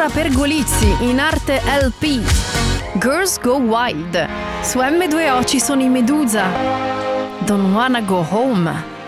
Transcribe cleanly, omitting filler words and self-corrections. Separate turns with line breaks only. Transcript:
Pergolizzi, in arte LP. Girls Go Wild. Su M2O ci sono i Medusa. Don't Wanna Go Home.